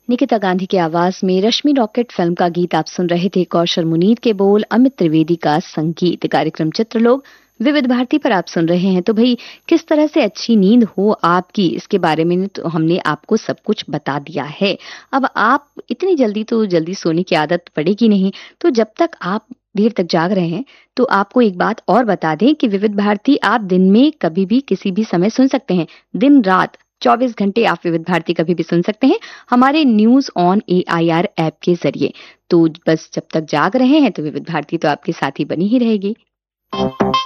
निकिता गांधी की आवाज में रश्मि रॉकेट फिल्म का गीत आप सुन रहे थे। कौशल मुनीर के बोल, अमित त्रिवेदी का संगीत। कार्यक्रम चित्रलोक विविध भारती पर आप सुन रहे हैं। तो भाई, किस तरह से अच्छी नींद हो आपकी, इसके बारे में तो हमने आपको सब कुछ बता दिया है। अब आप इतनी जल्दी सोने की आदत पड़ेगी नहीं, तो जब तक आप देर तक जाग रहे हैं, तो आपको एक बात और बता दें कि विविध भारती आप दिन में कभी भी किसी भी समय सुन सकते हैं। दिन रात 24 घंटे आप विविध भारती कभी भी सुन सकते हैं हमारे न्यूज ऑन AIR ऐप के जरिए। तो बस जब तक जाग रहे हैं तो विविध भारती तो आपके साथ ही बनी ही रहेगी।